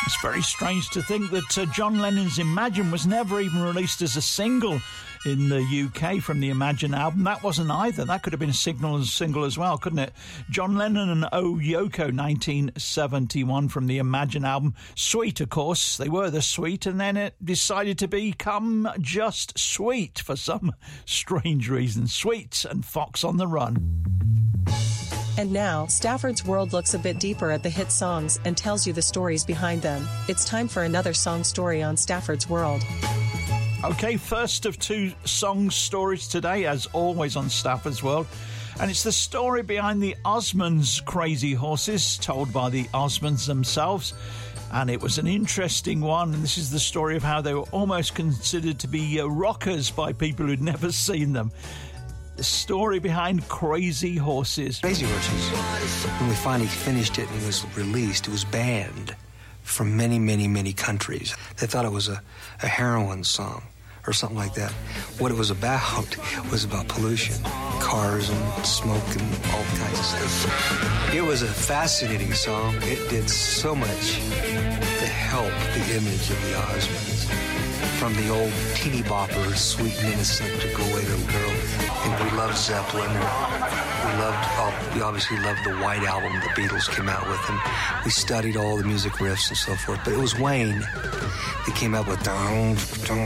It's very strange to think that John Lennon's Imagine was never even released as a single in the UK from the Imagine album. That wasn't either. That could have been a single as well, couldn't it? John Lennon and Oh Yoko, 1971, from the Imagine album. Sweet, of course. They were the Sweet, and then it decided to become just Sweet for some strange reason. Sweet and Fox on the Run. And now, Stafford's World looks a bit deeper at the hit songs and tells you the stories behind them. It's time for another song story on Stafford's World. Okay, first of two song stories today, as always on Stafford's World. And it's the story behind the Osmonds Crazy Horses, told by the Osmonds themselves. And it was an interesting one. And this is the story of how they were almost considered to be rockers by people who'd never seen them. The story behind Crazy Horses. Crazy Horses, when we finally finished it and it was released, it was banned from many, many, many countries. They thought it was a heroin song or something like that. What it was about pollution, cars and smoke and all kinds of stuff. It was a fascinating song. It did so much to help the image of the Osmonds. From the old teeny bopper, sweet and innocent, to Go Away Little Girl. And we loved Zeppelin. We obviously loved the White Album the Beatles came out with. And we studied all the music riffs and so forth. But it was Wayne that came up with